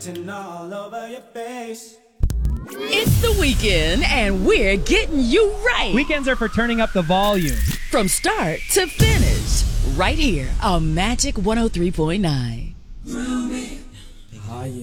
written all over your face. It's the weekend, and we're getting you right. Weekends are for turning up the volume. From start to finish, right here on Magic 103.9.